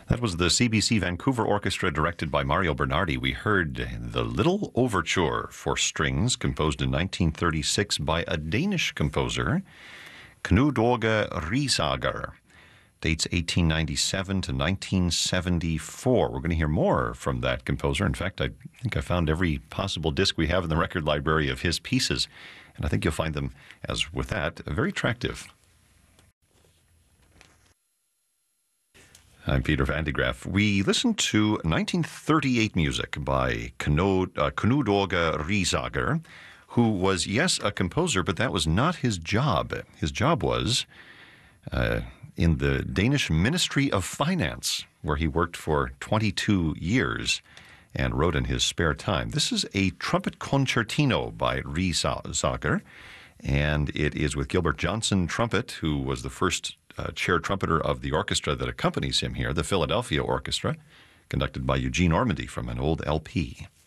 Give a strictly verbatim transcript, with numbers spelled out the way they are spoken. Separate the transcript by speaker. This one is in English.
Speaker 1: That was the C B C Vancouver Orchestra directed by Mario Bernardi. We heard the Little Overture for strings, composed in nineteen thirty-six by a Danish composer, Knud Åge Riesager. Dates eighteen ninety-seven to nineteen seventy-four. We're going to hear more from that composer. In fact, I think I found every possible disc we have in the record library of his pieces, and I think you'll find them, as with that, very attractive. I'm Peter Van de Graaff. We listened to nineteen thirty-eight music by Knud, uh, Knud Åge Riesager, who was, yes, a composer, but that was not his job. His job was uh, in the Danish Ministry of Finance, where he worked for twenty-two years and wrote in his spare time. This is a trumpet concertino by Riesager, and it is with Gilbert Johnson trumpet, who was the first uh, chair trumpeter of the orchestra that accompanies him here, the Philadelphia Orchestra, conducted by Eugene Ormandy from an old L P.